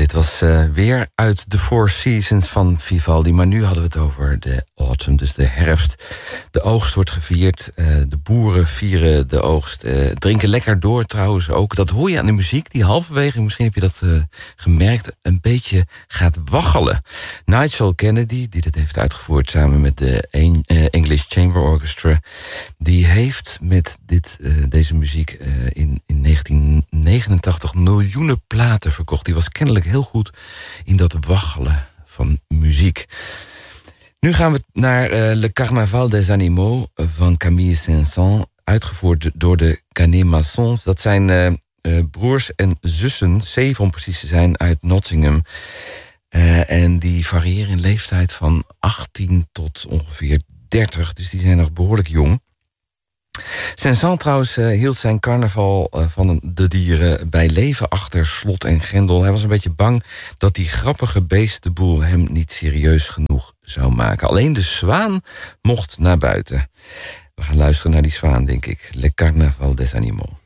dit was weer uit de Four Seasons van Vivaldi. Maar nu hadden we het over de autumn, dus de herfst. De oogst wordt gevierd. De boeren vieren de oogst. Drinken lekker door trouwens ook. Dat hoor je aan de muziek die halverwege, misschien heb je dat gemerkt, een beetje gaat waggelen. Nigel Kennedy, die dit heeft uitgevoerd samen met de English Chamber Orchestra, die heeft met deze muziek in 1989 miljoenen platen verkocht. Die was kennelijk heel goed in dat waggelen van muziek. Nu gaan we naar Le Carnaval des Animaux van Camille Saint-Saëns, uitgevoerd door de Canet-Maçons. Dat zijn broers en zussen, 7 om precies te zijn, uit Nottingham. En die variëren in leeftijd van 18 tot ongeveer 30, dus die zijn nog behoorlijk jong. Saint-Saëns trouwens hield zijn carnaval van de dieren bij leven achter slot en grendel. Hij was een beetje bang dat die grappige beest de boel hem niet serieus genoeg zou maken. Alleen de zwaan mocht naar buiten. We gaan luisteren naar die zwaan, denk ik. Le Carnaval des Animaux.